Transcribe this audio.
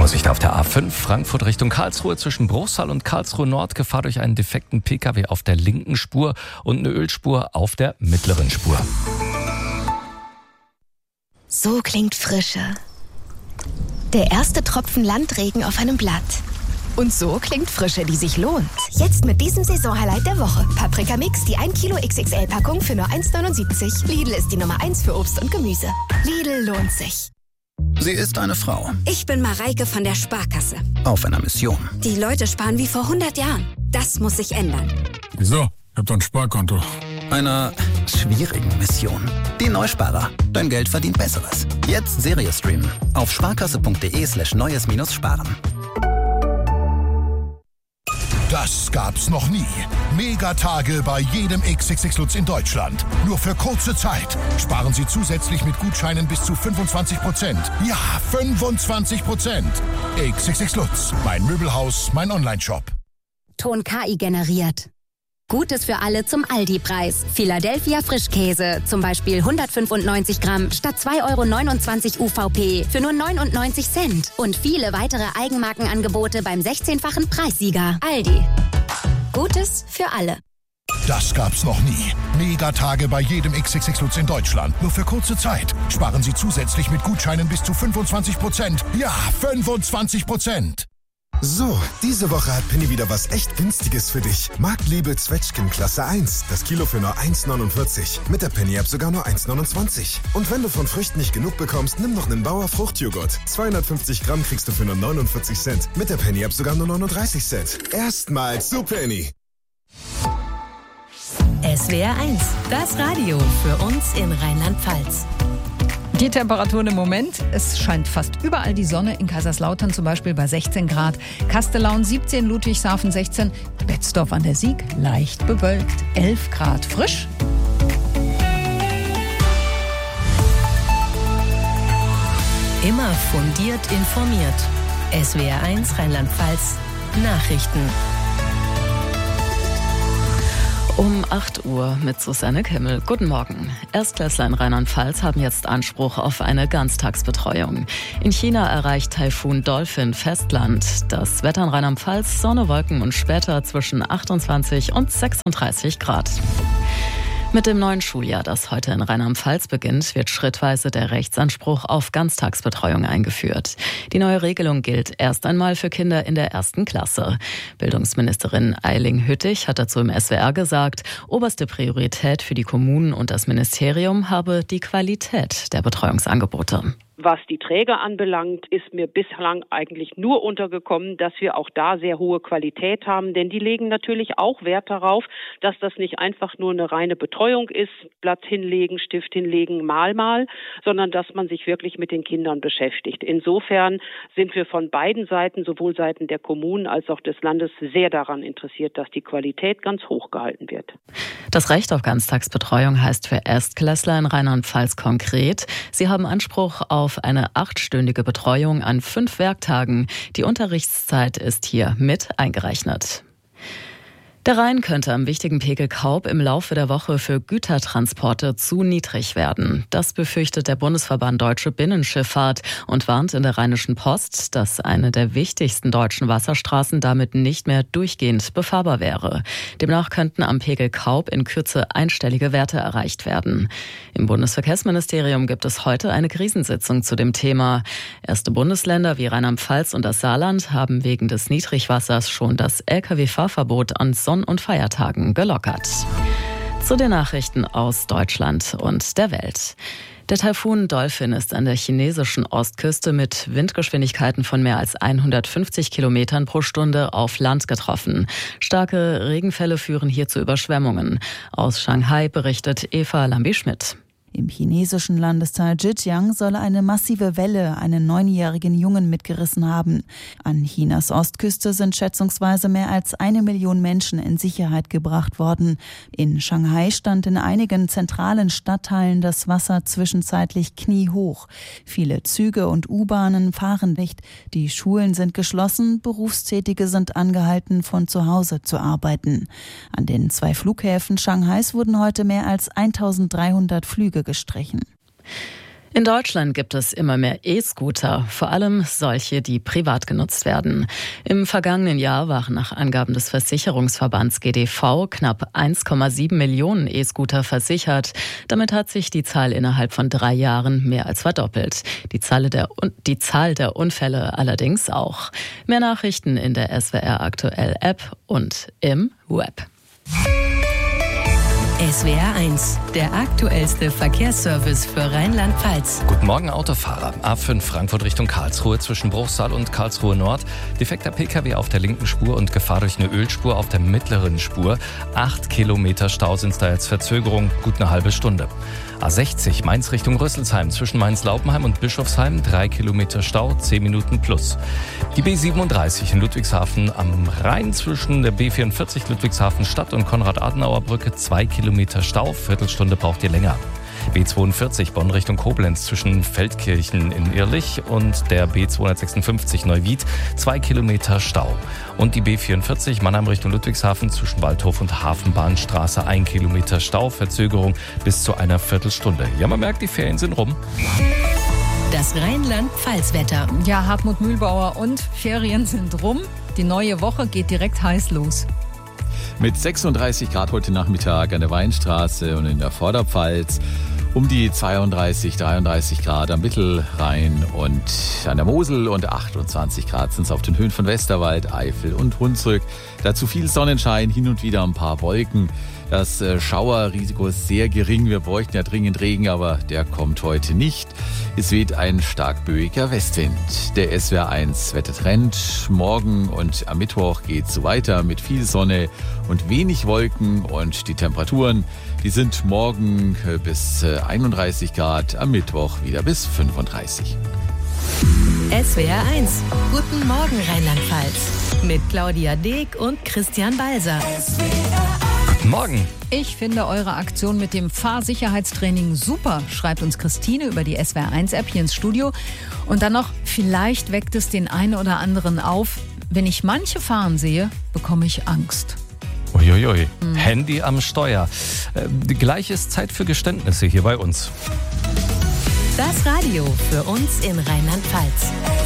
Vorsicht auf der A5 Frankfurt Richtung Karlsruhe zwischen Bruchsal und Karlsruhe Nord. Gefahr durch einen defekten Pkw auf der linken Spur und eine Ölspur auf der mittleren Spur. So klingt Frische. Der erste Tropfen Landregen auf einem Blatt. Und so klingt Frische, die sich lohnt. Jetzt mit diesem Saisonhighlight der Woche. Paprika Mix, die 1 Kilo XXL-Packung für nur 1,79. Lidl ist die Nummer 1 für Obst und Gemüse. Lidl lohnt sich. Sie ist eine Frau. Ich bin Mareike von der Sparkasse. Auf einer Mission. Die Leute sparen wie vor 100 Jahren. Das muss sich ändern. Wieso? Ich hab doch ein Sparkonto. Einer schwierigen Mission. Die Neusparer. Dein Geld verdient Besseres. Jetzt Serie streamen. Auf sparkasse.de/neues-sparen. Das gab's noch nie. Megatage bei jedem XXX-Lutz in Deutschland. Nur für kurze Zeit. Sparen Sie zusätzlich mit Gutscheinen bis zu 25%. Ja, 25%. XXX-Lutz. Mein Möbelhaus, mein Onlineshop. Ton KI generiert. Gutes für alle zum Aldi-Preis. Philadelphia Frischkäse, zum Beispiel 195 Gramm statt 2,29 € UVP für nur 99 Cent. Und viele weitere Eigenmarkenangebote beim 16-fachen Preissieger. Aldi. Gutes für alle. Das gab's noch nie. Megatage bei jedem XXX-Lutz in Deutschland. Nur für kurze Zeit. Sparen Sie zusätzlich mit Gutscheinen bis zu 25%. Ja, 25%. So, diese Woche hat Penny wieder was echt Günstiges für dich. Marktliebe Zwetschgen Klasse 1. Das Kilo für nur 1,49. Mit der Penny-App sogar nur 1,29. Und wenn du von Früchten nicht genug bekommst, nimm noch einen Bauer Fruchtjoghurt. 250 Gramm kriegst du für nur 49 Cent. Mit der Penny-App sogar nur 39 Cent. Erstmals zu Penny. SWR 1, das Radio für uns in Rheinland-Pfalz. Die Temperaturen im Moment, es scheint fast überall die Sonne, in Kaiserslautern zum Beispiel bei 16 Grad, Kastellaun 17, Ludwigshafen 16, Betzdorf an der Sieg leicht bewölkt, 11 Grad frisch. Immer fundiert informiert. SWR 1 Rheinland-Pfalz Nachrichten. Um 8 Uhr mit Susanne Kimmel. Guten Morgen. Erstklässler in Rheinland-Pfalz haben jetzt Anspruch auf eine Ganztagsbetreuung. In China erreicht Taifun Dolphin Festland. Das Wetter in Rheinland-Pfalz, Sonne, Wolken und später zwischen 28 und 36 Grad. Mit dem neuen Schuljahr, das heute in Rheinland-Pfalz beginnt, wird schrittweise der Rechtsanspruch auf Ganztagsbetreuung eingeführt. Die neue Regelung gilt erst einmal für Kinder in der 1. Klasse. Bildungsministerin Eiling Hüttich hat dazu im SWR gesagt, oberste Priorität für die Kommunen und das Ministerium habe die Qualität der Betreuungsangebote. Was die Träger anbelangt, ist mir bislang eigentlich nur untergekommen, dass wir auch da sehr hohe Qualität haben. Denn die legen natürlich auch Wert darauf, dass das nicht einfach nur eine reine Betreuung ist, Blatt hinlegen, Stift hinlegen, mal, sondern dass man sich wirklich mit den Kindern beschäftigt. Insofern sind wir von beiden Seiten, sowohl Seiten der Kommunen als auch des Landes, sehr daran interessiert, dass die Qualität ganz hoch gehalten wird. Das Recht auf Ganztagsbetreuung heißt für Erstklässler in Rheinland-Pfalz konkret, sie haben Anspruch auf eine 8-stündige Betreuung an 5 Werktagen. Die Unterrichtszeit ist hier mit eingerechnet. Der Rhein könnte am wichtigen Pegel Kaub im Laufe der Woche für Gütertransporte zu niedrig werden. Das befürchtet der Bundesverband Deutsche Binnenschifffahrt und warnt in der Rheinischen Post, dass eine der wichtigsten deutschen Wasserstraßen damit nicht mehr durchgehend befahrbar wäre. Demnach könnten am Pegel Kaub in Kürze einstellige Werte erreicht werden. Im Bundesverkehrsministerium gibt es heute eine Krisensitzung zu dem Thema. Erste Bundesländer wie Rheinland-Pfalz und das Saarland haben wegen des Niedrigwassers schon das Lkw-Fahrverbot an Sonn- und Feiertagen gelockert. Zu den Nachrichten aus Deutschland und der Welt. Der Taifun Dolphin ist an der chinesischen Ostküste mit Windgeschwindigkeiten von mehr als 150 Kilometern pro Stunde auf Land getroffen. Starke Regenfälle führen hier zu Überschwemmungen. Aus Shanghai berichtet Eva Lambi-Schmidt. Im chinesischen Landesteil Zhejiang soll eine massive Welle einen 9-jährigen Jungen mitgerissen haben. An Chinas Ostküste sind schätzungsweise mehr als 1 Million Menschen in Sicherheit gebracht worden. In Shanghai stand in einigen zentralen Stadtteilen das Wasser zwischenzeitlich kniehoch. Viele Züge und U-Bahnen fahren nicht. Die Schulen sind geschlossen, Berufstätige sind angehalten, von zu Hause zu arbeiten. An den 2 Flughäfen Shanghais wurden heute mehr als 1300 Flüge gestrichen. In Deutschland gibt es immer mehr E-Scooter, vor allem solche, die privat genutzt werden. Im vergangenen Jahr waren nach Angaben des Versicherungsverbands GDV knapp 1,7 Millionen E-Scooter versichert. Damit hat sich die Zahl innerhalb von 3 Jahren mehr als verdoppelt. Die Zahl der Unfälle allerdings auch. Mehr Nachrichten in der SWR Aktuell App und im Web. SWR 1, der aktuellste Verkehrsservice für Rheinland-Pfalz. Guten Morgen, Autofahrer. A5 Frankfurt Richtung Karlsruhe zwischen Bruchsal und Karlsruhe Nord. Defekter Pkw auf der linken Spur und Gefahr durch eine Ölspur auf der mittleren Spur. 8 Kilometer Stau sind da jetzt Verzögerung, gut eine halbe Stunde. A60 Mainz Richtung Rüsselsheim zwischen Mainz-Laupenheim und Bischofsheim 3 Kilometer Stau, 10 Minuten plus. Die B37 in Ludwigshafen am Rhein zwischen der B44 Ludwigshafen Stadt und Konrad-Adenauer-Brücke 2 Kilometer Stau, Viertelstunde braucht ihr länger. B42 Bonn Richtung Koblenz zwischen Feldkirchen in Irrlich und der B256 Neuwied 2 Kilometer Stau. Und die B44 Mannheim Richtung Ludwigshafen zwischen Waldhof und Hafenbahnstraße 1 Kilometer Stau, Verzögerung bis zu einer Viertelstunde. Ja, man merkt, die Ferien sind rum. Das Rheinland-Pfalz-Wetter. Ja, Hartmut Mühlbauer und Ferien sind rum. Die neue Woche geht direkt heiß los. Mit 36 Grad heute Nachmittag an der Weinstraße und in der Vorderpfalz. Um die 32, 33 Grad am Mittelrhein und an der Mosel und 28 Grad sind es auf den Höhen von Westerwald, Eifel und Hunsrück. Dazu viel Sonnenschein, hin und wieder ein paar Wolken. Das Schauerrisiko ist sehr gering. Wir bräuchten ja dringend Regen, aber der kommt heute nicht. Es weht ein stark böiger Westwind. Der SWR 1 Wettertrend. Morgen und am Mittwoch geht es so weiter mit viel Sonne und wenig Wolken. Und die Temperaturen, die sind morgen bis 31 Grad, am Mittwoch wieder bis 35. SWR 1, guten Morgen Rheinland-Pfalz. Mit Claudia Deek und Christian Balser. Guten Morgen. Ich finde eure Aktion mit dem Fahrsicherheitstraining super, schreibt uns Christine über die SWR 1 App hier ins Studio. Und dann noch, vielleicht weckt es den einen oder anderen auf. Wenn ich manche fahren sehe, bekomme ich Angst. Uiuiui, Handy am Steuer. Gleich ist Zeit für Geständnisse hier bei uns. Das Radio für uns in Rheinland-Pfalz.